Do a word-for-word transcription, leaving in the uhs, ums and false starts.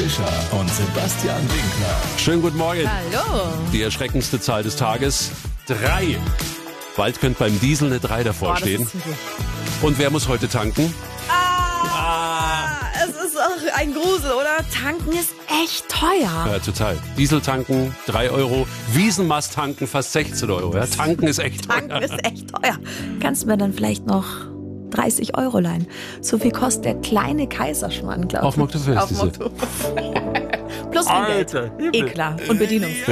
Fischer und Sebastian Winkler. Schönen guten Morgen. Hallo. Die erschreckendste Zahl des Tages, drei. Bald könnte beim Diesel eine drei davor Boah, das stehen. ist ein Glück. Und wer muss heute tanken? Ah, es ist auch ein Grusel, oder? Tanken ist echt teuer. Ja, total. Diesel tanken, drei Euro. Wiesenmast tanken, fast sechzehn Euro. Ja, tanken ist echt teuer. Tanken ist echt teuer. Kannst du mir dann vielleicht noch dreißig Euro leihen? So viel kostet der kleine Kaiserschmarrn, glaube ich. Auf Motto Fest, Auf diese. Motto. Plus Trinkgeld. Alter, Eh klar. Und Bedienung.